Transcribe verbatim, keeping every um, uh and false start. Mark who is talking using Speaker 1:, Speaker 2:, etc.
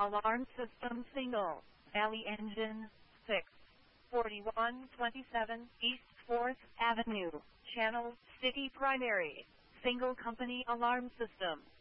Speaker 1: Alarm system single. Alley engine. six forty-one twenty-seven East fourth Avenue. Channel, city primary. Single company alarm system.